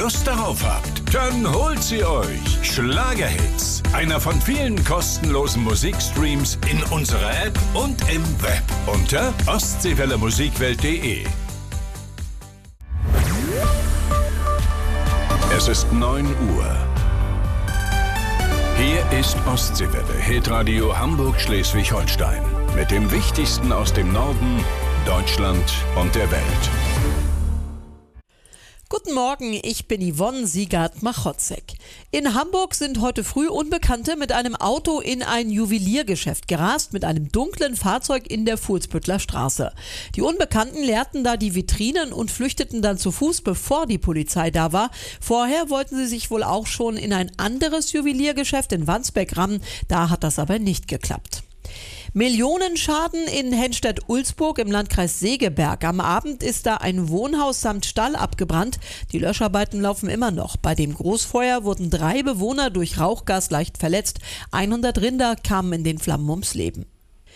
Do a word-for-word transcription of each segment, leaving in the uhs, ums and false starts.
Lust darauf habt, dann holt sie euch. Schlagerhits, einer von vielen kostenlosen Musikstreams in unserer App und im Web unter ostseewelle musikwelt punkt de. Es ist neun Uhr. Hier ist Ostseewelle, Hitradio Hamburg-Schleswig-Holstein. Mit dem Wichtigsten aus dem Norden, Deutschland und der Welt. Guten Morgen, ich bin Yvonne Siegert-Machotzek. In Hamburg sind heute früh Unbekannte mit einem Auto in ein Juweliergeschäft gerast, mit einem dunklen Fahrzeug in der Fuhlsbüttler Straße. Die Unbekannten leerten da die Vitrinen und flüchteten dann zu Fuß, bevor die Polizei da war. Vorher wollten sie sich wohl auch schon in ein anderes Juweliergeschäft in Wandsbek rammen, da hat das aber nicht geklappt. Millionenschaden in Henstedt-Ulzburg im Landkreis Segeberg. Am Abend ist da ein Wohnhaus samt Stall abgebrannt. Die Löscharbeiten laufen immer noch. Bei dem Großfeuer wurden drei Bewohner durch Rauchgas leicht verletzt. hundert Rinder kamen in den Flammen ums Leben.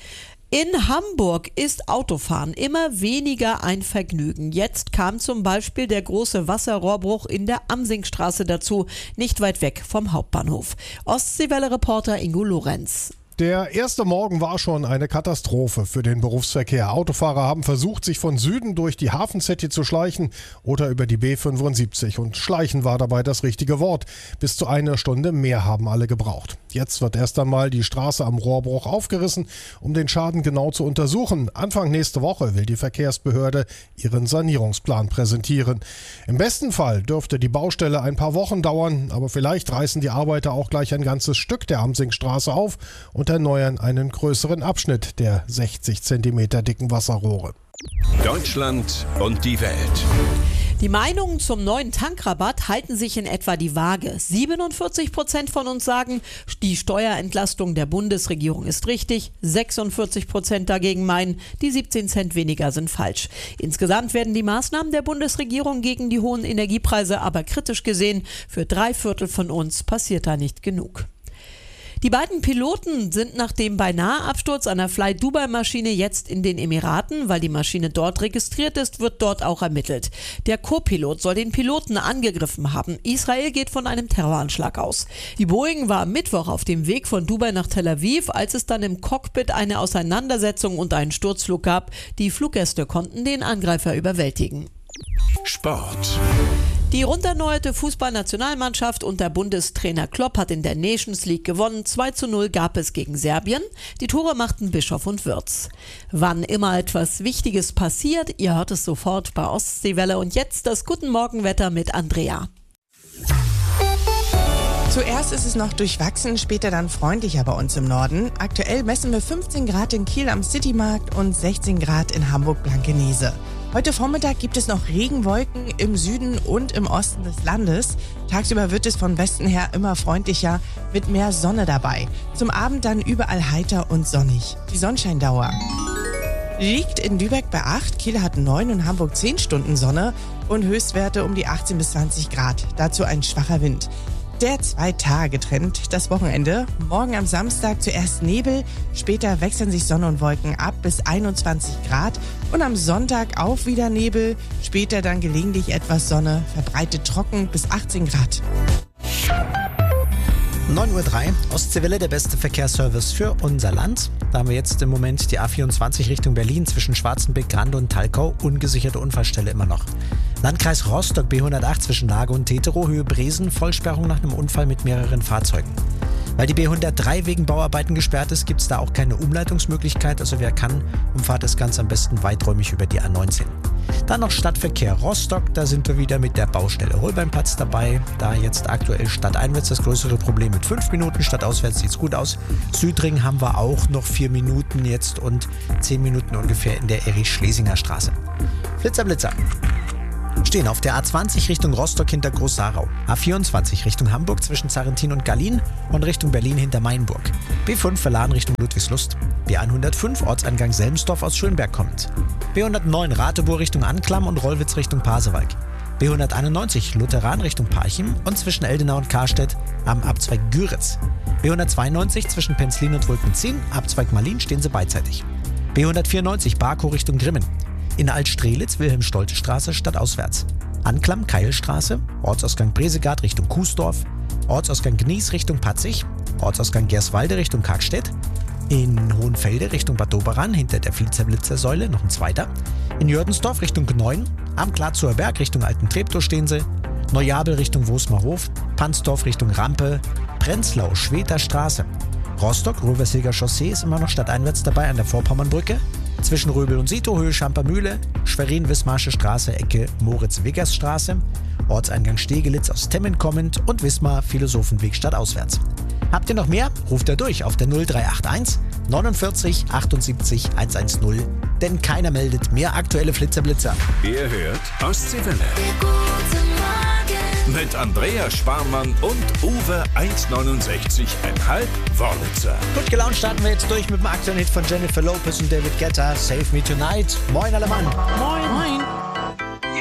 In Hamburg ist Autofahren immer weniger ein Vergnügen. Jetzt kam zum Beispiel der große Wasserrohrbruch in der Amsingstraße dazu, nicht weit weg vom Hauptbahnhof. Ostseewelle-Reporter Ingo Lorenz. Der erste Morgen war schon eine Katastrophe für den Berufsverkehr. Autofahrer haben versucht, sich von Süden durch die Hafencity zu schleichen oder über die B fünfundsiebzig. Und schleichen war dabei das richtige Wort. Bis zu einer Stunde mehr haben alle gebraucht. Jetzt wird erst einmal die Straße am Rohrbruch aufgerissen, um den Schaden genau zu untersuchen. Anfang nächste Woche will die Verkehrsbehörde ihren Sanierungsplan präsentieren. Im besten Fall dürfte die Baustelle ein paar Wochen dauern, aber vielleicht reißen die Arbeiter auch gleich ein ganzes Stück der Amsingstraße auf und erneuern einen größeren Abschnitt der sechzig Zentimeter dicken Wasserrohre. Deutschland und die Welt. Die Meinungen zum neuen Tankrabatt halten sich in etwa die Waage. siebenundvierzig Prozent von uns sagen, die Steuerentlastung der Bundesregierung ist richtig. sechsundvierzig Prozent dagegen meinen, die siebzehn Cent weniger sind falsch. Insgesamt werden die Maßnahmen der Bundesregierung gegen die hohen Energiepreise aber kritisch gesehen. Für drei Viertel von uns passiert da nicht genug. Die beiden Piloten sind nach dem Beinahe-Absturz einer Fly-Dubai-Maschine jetzt in den Emiraten. Weil die Maschine dort registriert ist, wird dort auch ermittelt. Der Co-Pilot soll den Piloten angegriffen haben. Israel geht von einem Terroranschlag aus. Die Boeing war am Mittwoch auf dem Weg von Dubai nach Tel Aviv, als es dann im Cockpit eine Auseinandersetzung und einen Sturzflug gab. Die Fluggäste konnten den Angreifer überwältigen. Sport. Die runderneuerte Fußballnationalmannschaft unter Bundestrainer Klopp hat in der Nations League gewonnen. zwei zu null gab es gegen Serbien. Die Tore machten Bischof und Wirtz. Wann immer etwas Wichtiges passiert, ihr hört es sofort bei Ostseewelle. Und jetzt das Guten Morgenwetter mit Andrea. Zuerst ist es noch durchwachsen, später dann freundlicher bei uns im Norden. Aktuell messen wir fünfzehn Grad in Kiel am Citymarkt und sechzehn Grad in Hamburg-Blankenese. Heute Vormittag gibt es noch Regenwolken im Süden und im Osten des Landes. Tagsüber wird es von Westen her immer freundlicher mit mehr Sonne dabei. Zum Abend dann überall heiter und sonnig. Die Sonnenscheindauer liegt in Lübeck bei acht, Kiel hat neun und Hamburg zehn Stunden Sonne und Höchstwerte um die achtzehn bis zwanzig Grad. Dazu ein schwacher Wind. Der Zwei-Tage-Trend, das Wochenende. Morgen am Samstag zuerst Nebel, später wechseln sich Sonne und Wolken ab bis einundzwanzig Grad und am Sonntag auch wieder Nebel, später dann gelegentlich etwas Sonne, verbreitet trocken bis achtzehn Grad. neun Uhr drei, Ostseewelle, der beste Verkehrsservice für unser Land. Da haben wir jetzt im Moment die A vierundzwanzig Richtung Berlin zwischen Schwarzenbeck, Grande und Talkau. Ungesicherte Unfallstelle immer noch. Landkreis Rostock B hundertacht zwischen Lage und Teterow, Höhe Bresen, Vollsperrung nach einem Unfall mit mehreren Fahrzeugen. Weil die B hundertdrei wegen Bauarbeiten gesperrt ist, gibt es da auch keine Umleitungsmöglichkeit. Also wer kann, umfahrt das Ganze am besten weiträumig über die A neunzehn. Dann noch Stadtverkehr Rostock, da sind wir wieder mit der Baustelle Holbeinplatz dabei. Da jetzt aktuell stadteinwärts das größere Problem mit fünf Minuten, stadtauswärts sieht es gut aus. Südring haben wir auch noch vier Minuten jetzt und zehn Minuten ungefähr in der Erich-Schlesinger Straße. Flitzer, Blitzer. Stehen auf der A zwanzig Richtung Rostock hinter Groß-Sarau, A vierundzwanzig Richtung Hamburg zwischen Zarentin und Gallien und Richtung Berlin hinter Mainburg, B fünf Verladen Richtung Ludwigslust, B hundertfünf Ortseingang Selmsdorf aus Schönberg kommend, B hundertneun Ratebur Richtung Anklam und Rollwitz Richtung Pasewalk, B hunderteinundneunzig Lutheran Richtung Parchim und zwischen Eldenau und Karstedt am Abzweig Güritz, B hundertzweiundneunzig zwischen Penzlin und Wulpenzin, Abzweig Malin stehen sie beidseitig, B hundertvierundneunzig Barkow Richtung Grimmen, in Altstrelitz Wilhelm-Stolte-Straße stadtauswärts. Anklam Keilstraße, Ortsausgang Bresegard Richtung Kuesdorf, Ortsausgang Gnies Richtung Patzig, Ortsausgang Gerswalde Richtung Kargstedt, in Hohenfelde Richtung Bad Doberan hinter der Vlietzer Säule noch ein zweiter, in Jördensdorf Richtung Gneuen, am Glatzower Berg Richtung Alten Treptow stehen sie, Neujabel Richtung Wosmerhof, Pansdorf Richtung Rampe, Prenzlau Schweter Straße, Rostock Röversilger Chaussee ist immer noch stadteinwärts dabei an der Vorpommernbrücke, zwischen Röbel und Sito Höhe Schampermühle, Schwerin-Wismarsche Straße Ecke Moritz-Wiggers Straße, Ortseingang Stegelitz aus Temmen kommend und Wismar Philosophenweg stadtauswärts. Habt ihr noch mehr? Ruft er durch auf der null drei acht eins neunundvierzig achtundsiebzig hundertzehn, denn keiner meldet mehr aktuelle Flitzer-Blitzer. Ihr hört Ostseewelle. Mit Andrea Sparmann und Uwe eins neunundsechzig Komma fünf Wörlitzer. Gut gelaunt starten wir jetzt durch mit dem aktuellen Hit von Jennifer Lopez und David Guetta, Save Me Tonight. Moin alle Mann. Moin. Moin.